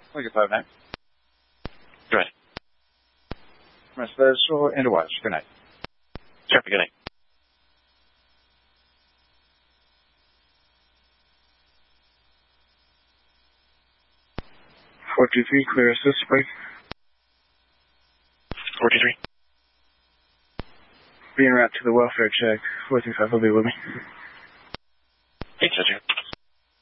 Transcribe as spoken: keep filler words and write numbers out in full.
Lincoln five nine. Good night. Rest of those into watch. Good night. Sure, good night. four two three, clear assist break. four two three. Being route to the welfare check. four three five will be with me. Eight, Roger.